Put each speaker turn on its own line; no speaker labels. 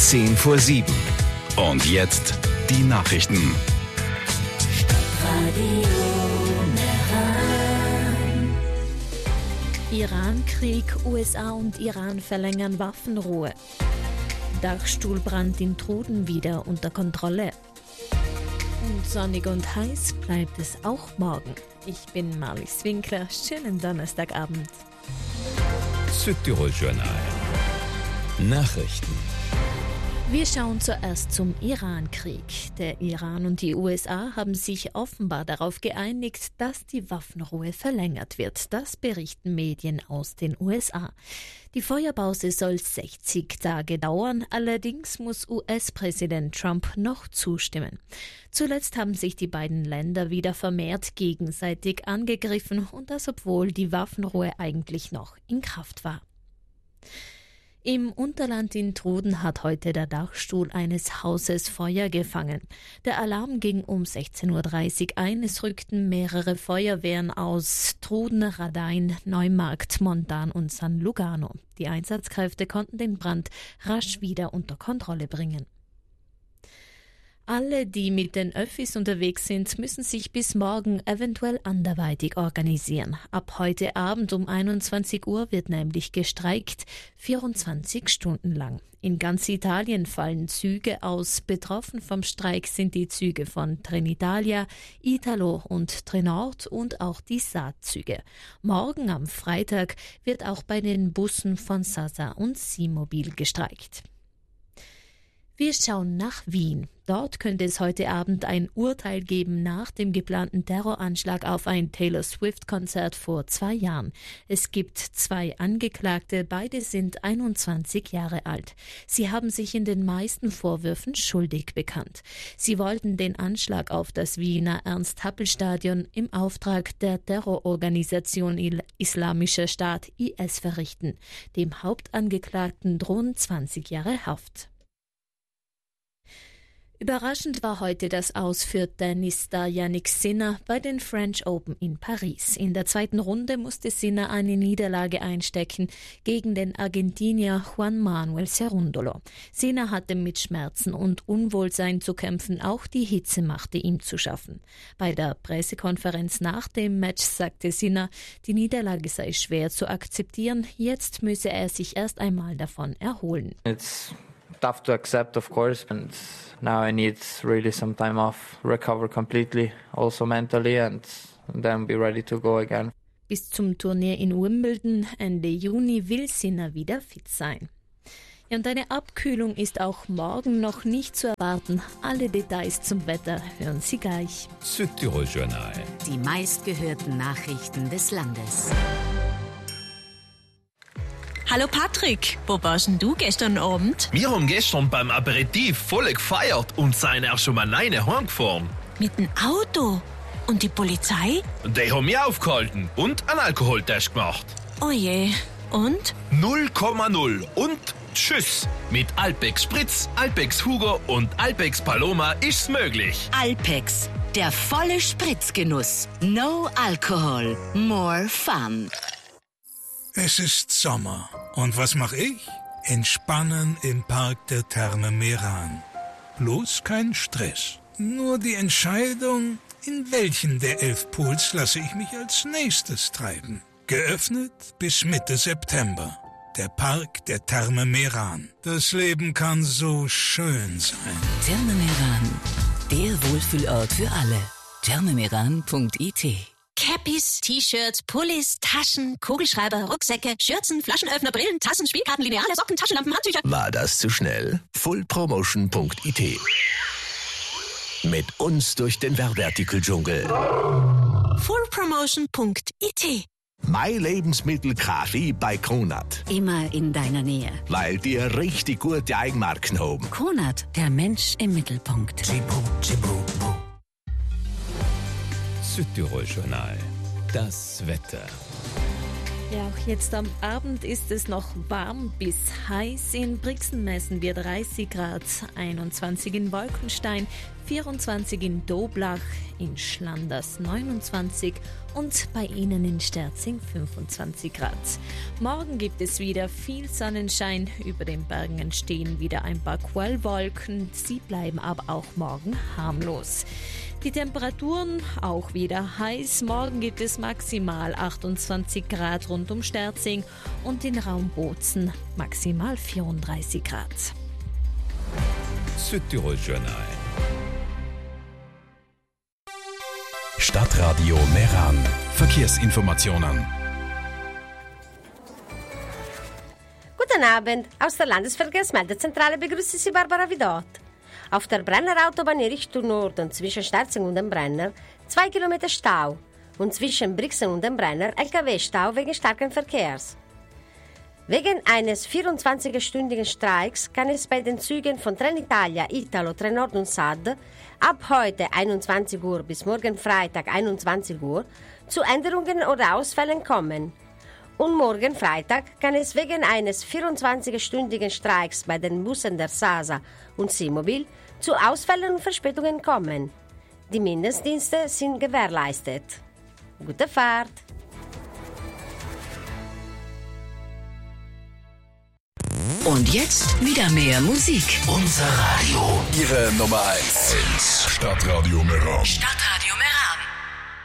7:10. Und jetzt die Nachrichten.
Iran-Krieg, USA und Iran verlängern Waffenruhe. Dachstuhlbrand in Truden wieder unter Kontrolle. Und sonnig und heiß bleibt es auch morgen. Ich bin Marlies Winkler. Schönen Donnerstagabend.
Südtirol-Journal. Nachrichten.
Wir schauen zuerst zum Iran-Krieg. Der Iran und die USA haben sich offenbar darauf geeinigt, dass die Waffenruhe verlängert wird. Das berichten Medien aus den USA. Die Feuerpause soll 60 Tage dauern, allerdings muss US-Präsident Trump noch zustimmen. Zuletzt haben sich die beiden Länder wieder vermehrt gegenseitig angegriffen und das, obwohl die Waffenruhe eigentlich noch in Kraft war. Im Unterland in Truden hat heute der Dachstuhl eines Hauses Feuer gefangen. Der Alarm ging um 16:30 Uhr ein. Es rückten mehrere Feuerwehren aus Truden, Radain, Neumarkt, Montan und San Lugano. Die Einsatzkräfte konnten den Brand rasch wieder unter Kontrolle bringen. Alle, die mit den Öffis unterwegs sind, müssen sich bis morgen eventuell anderweitig organisieren. Ab heute Abend um 21 Uhr wird nämlich gestreikt, 24 Stunden lang. In ganz Italien fallen Züge aus. Betroffen vom Streik sind die Züge von Trenitalia, Italo und Trenord und auch die Saatzüge. Morgen am Freitag wird auch bei den Bussen von Sasa und Simobil gestreikt. Wir schauen nach Wien. Dort könnte es heute Abend ein Urteil geben nach dem geplanten Terroranschlag auf ein Taylor Swift-Konzert vor 2 Jahren. Es gibt 2 Angeklagte, beide sind 21 Jahre alt. Sie haben sich in den meisten Vorwürfen schuldig bekannt. Sie wollten den Anschlag auf das Wiener Ernst-Happel-Stadion im Auftrag der Terrororganisation Islamischer Staat IS verrichten. Dem Hauptangeklagten drohen 20 Jahre Haft. Überraschend war heute das Aus für Tennisstar Jannik Sinner bei den French Open in Paris. In der zweiten Runde musste Sinner eine Niederlage einstecken gegen den Argentinier Juan Manuel Cerundolo. Sinner hatte mit Schmerzen und Unwohlsein zu kämpfen, auch die Hitze machte ihm zu schaffen. Bei der Pressekonferenz nach dem Match sagte Sinner, die Niederlage sei schwer zu akzeptieren, jetzt müsse er sich erst einmal davon erholen.
It's tough to accept, of course, and now I need really some time off, recover completely, also mentally, and then be ready to go again.
Bis zum Turnier in Wimbledon Ende Juni will Sinner wieder fit sein. Ja, und eine Abkühlung ist auch morgen noch nicht zu erwarten. Alle Details zum Wetter hören Sie gleich.
Südtirol-Journal.
Die meistgehörten Nachrichten des Landes.
Hallo Patrick, wo warst denn du gestern Abend?
Wir haben gestern beim Aperitif voll gefeiert und sind auch schon alleine heimgefahren.
Mit dem Auto? Und die Polizei?
Die haben mich aufgehalten und einen Alkoholtest gemacht.
Oh je, und?
0,0 und tschüss. Mit Alpex Spritz, Alpex Hugo und Alpex Paloma ist's möglich.
Alpex, der volle Spritzgenuss. No Alcohol, more fun.
Es ist Sommer. Und was mache ich? Entspannen im Park der Therme Meran. Bloß kein Stress. Nur die Entscheidung, in welchen der 11 Pools lasse ich mich als nächstes treiben. Geöffnet bis Mitte September. Der Park der Therme Meran. Das Leben kann so schön sein.
Therme Meran, der Wohlfühlort für alle. thermemeran.it.
Cappies, T-Shirts, Pullis, Taschen, Kugelschreiber, Rucksäcke, Schürzen, Flaschenöffner, Brillen, Tassen, Spielkarten, Lineale, Socken, Taschenlampen, Handtücher.
War das zu schnell? Fullpromotion.it. Mit uns durch den Werbeartikeldschungel.
Fullpromotion.it.
My Lebensmittel Kaffee bei Kronat.
Immer in deiner Nähe.
Weil die richtig gute Eigenmarken haben.
Kronat, der Mensch im Mittelpunkt.
Südtirol-Journal. Das Wetter.
Ja, auch jetzt am Abend ist es noch warm bis heiß. In Brixen messen wir 30 Grad, 21 in Wolkenstein, 24 in Doblach, in Schlanders 29 und bei Ihnen in Sterzing 25 Grad. Morgen gibt es wieder viel Sonnenschein, über den Bergen entstehen wieder ein paar Quellwolken, sie bleiben aber auch morgen harmlos. Die Temperaturen auch wieder heiß. Morgen gibt es maximal 28 Grad rund um Sterzing und in Raum Bozen maximal 34 Grad.
Südtirol Journal.
Stadtradio Meran. Verkehrsinformationen.
Guten Abend. Aus der Landesverkehrsmeldezentrale begrüßt Sie Barbara Vidot. Auf der Brenner-Autobahn in Richtung Norden zwischen Sterzing und dem Brenner 2 Kilometer Stau und zwischen Brixen und dem Brenner LKW-Stau wegen starken Verkehrs. Wegen eines 24-stündigen Streiks kann es bei den Zügen von Trenitalia, Italo, Trenord und SAD ab heute 21 Uhr bis morgen Freitag 21 Uhr zu Änderungen oder Ausfällen kommen. Und morgen Freitag kann es wegen eines 24-stündigen Streiks bei den Bussen der SASA und Seemobil zu Ausfällen und Verspätungen kommen. Die Mindestdienste sind gewährleistet. Gute Fahrt!
Und jetzt wieder mehr Musik.
Unser Radio. Ihre Nummer 1. Stadtradio Meran.
Stadtradio